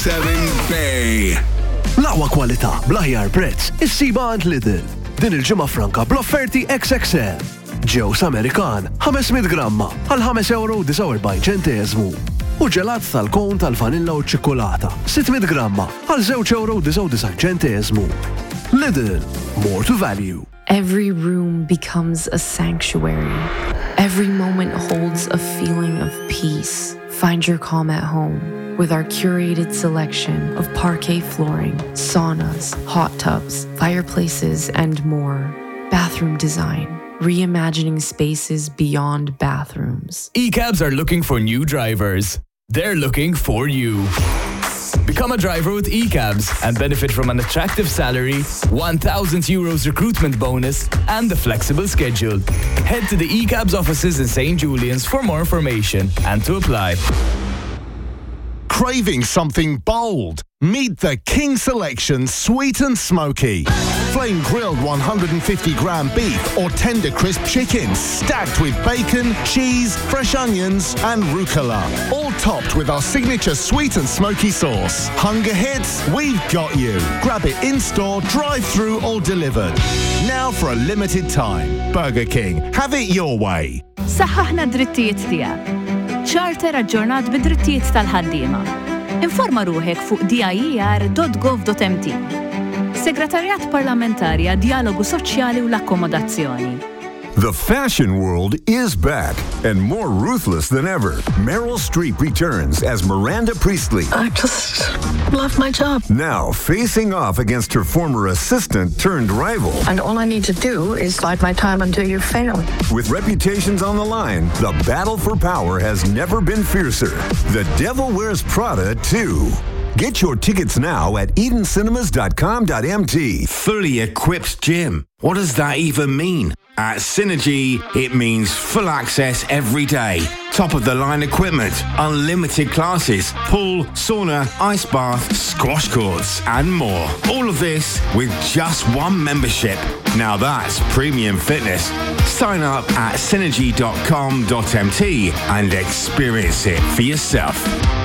107 Bay. L-aqwa kwalità bl-aħjar prezz issiba għand Lidl. Din il-ġimgħa franka bl-offerti XXL. Ġews Amerikan 500 gramma għal €5.49 u ġelat tal-kon tal-vanilla u ċ-ċikkolata 600 gramma għal €2.99. Lidl, more to value. Every room becomes a sanctuary. Every moment holds a feeling of peace. Find your calm at home with our curated selection of parquet flooring, saunas, hot tubs, fireplaces, and more. Bathroom design, reimagining spaces beyond bathrooms. eCabs are looking for new drivers. They're looking for you. Become a driver with eCabs and benefit from an attractive salary, €1,000 recruitment bonus, and a flexible schedule. Head to the eCabs offices in St. Julian's for more information and to apply. Craving something bold? Meet the King Selection Sweet and Smoky. Flame grilled 150-gram beef or tender crisp chicken stacked with bacon, cheese, fresh onions and rucola. All topped with our signature sweet and smoky sauce. Hunger hits? We've got you. Grab it in-store, drive-through or delivered. Now for a limited time. Burger King. Have it your way. Saħħaħna drittijiet tiegħek. Charter aġġornat bid-drittijiet tal-ħaddiema. Informa ruħek fuq dier.gov.mt. Segretarjat Parlamentari għad Dialogu Soċjali u l-Akkomodazzjoni. The fashion world is back and more ruthless than ever. Meryl Streep returns as Miranda Priestley. I just love my job. Now facing off against her former assistant turned rival. And all I need to do is bide my time until you fail. With reputations on the line, the battle for power has never been fiercer. The Devil Wears Prada 2. Get your tickets now at EdenCinemas.com.mt. Fully equipped gym. What does that even mean? At Synergy, it means full access every day. Top-of-the-line equipment, unlimited classes, pool, sauna, ice bath, squash courts, and more. All of this with just one membership. Now that's premium fitness. Sign up at synergy.com.mt and experience it for yourself.